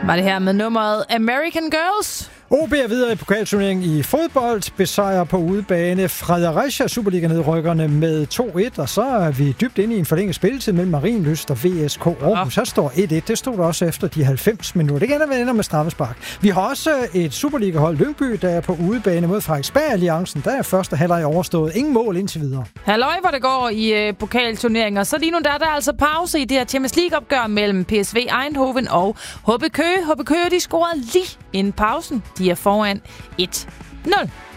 Var det her med nummeret American Girls? OB er videre i pokalturneringen i fodbold, besejrer på udebane Fredericia Superliga-nedrykkerne med 2-1, og så er vi dybt inde i en forlænget spilletid mellem Marienlyst og VSK Aarhus. Her står 1-1, det stod der også efter de 90 minutter. Det ender med straffespark. Vi har også et Superliga-hold Lyngby, der er på udebane mod Frederiksberg-alliancen. Der er første halvleg overstået. Ingen mål indtil videre. Halløj, hvor det går i pokalturneringer. Så lige nu der er der altså pause i det her Champions League-opgør mellem PSV Eindhoven og HB Køge. HB Køge, de scorede lige inden pausen. De er foran 1-0.